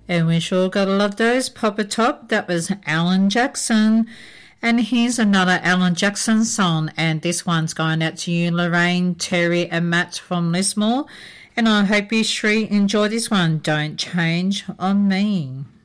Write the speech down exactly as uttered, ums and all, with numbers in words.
And we sure gotta love those. Papa Top, that was Alan Jackson. And here's another Alan Jackson song, and this one's going out to you, Lorraine, Terry and Matt from Lismore. And I hope you three enjoy this one, Don't Change on Me.